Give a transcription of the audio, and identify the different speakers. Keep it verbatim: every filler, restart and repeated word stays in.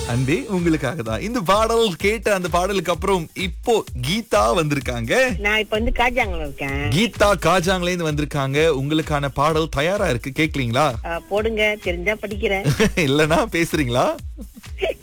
Speaker 1: அன்பே உங்களுக்காக தான் இந்த பாடல் கேட்ட அந்த பாடலுக்கு அப்புறம் இப்போ கீதா வந்திருக்காங்க.
Speaker 2: நான் இப்ப வந்து காஜாங்கல இருக்கேன்.
Speaker 1: கீதா காஜாங்ல இருந்து வந்திருக்காங்க. உங்களுக்கான பாடல் தயாரா இருக்கு, கேக்குறீங்களா?
Speaker 2: போடுங்க, தெரிஞ்சா படிக்கிறேன்.
Speaker 1: இல்லனா பேசுறீங்களா?